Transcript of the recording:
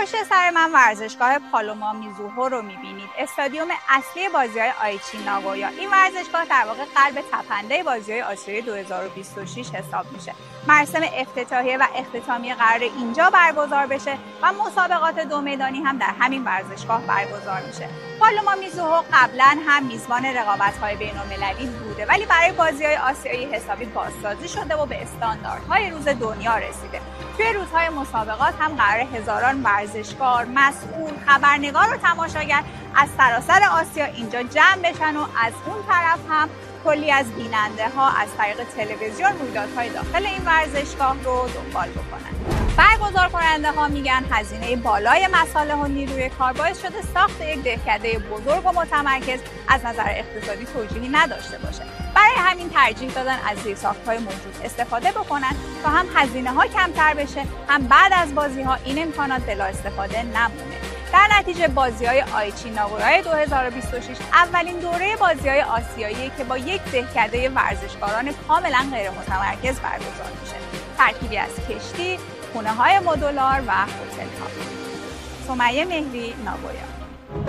پشت سر من ورزشگاه پالوما میزوهو رو میبینید، استادیوم اصلی بازی‌های آیچی ناگویا. این ورزشگاه در واقع قلب تپنده بازی‌های آسیایی 2026 حساب میشه. مراسم افتتاحیه و اختتامیه قرار اینجا برگزار بشه و مسابقات دو میدانی هم در همین ورزشگاه برگزار میشه. پالوما میزوهو قبلا هم میزبان رقابت‌های بین‌المللی بوده، ولی برای بازی‌های آسیایی حسابی بازسازی شده و به استانداردهای روز دنیا رسیده. توی روزهای مسابقات هم قرار هزاران ورزشکار، مسئول، خبرنگار و تماشاگر از سراسر آسیا اینجا جمع بشن و از اون طرف هم کلی از بیننده ها از طریق تلویزیون رویدادهای داخل این ورزشگاه رو دنبال بکنن. برگزار کننده ها میگن هزینه بالای مصالح و نیروی کار باعث شده ساخت یک دهکده بزرگ و متمرکز از نظر اقتصادی توجیهی نداشته باشه. برای همین ترجیح دادن از زیرساخت‌های موجود استفاده بکنن تا هم هزینه ها کمتر بشه، هم بعد از بازی ها این امکانات بلا استفاده نمونه. در نتیجه بازی‌های آیچی ناگویا 2026 اولین دوره بازی‌های آسیایی که با یک دهکده ورزشکاران کاملا غیر متمرکز برگزار میشه. ترکیبی از کشتی، خونه‌های مدولار و هتل‌ها. سمیه مهری، ناگویا.